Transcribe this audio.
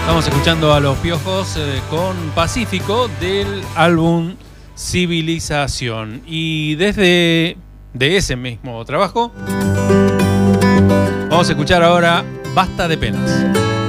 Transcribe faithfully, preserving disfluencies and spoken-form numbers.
Estamos escuchando a Los Piojos eh, con Pacífico del álbum Civilización. Y desde de ese mismo trabajo vamos a escuchar ahora Basta de Penas.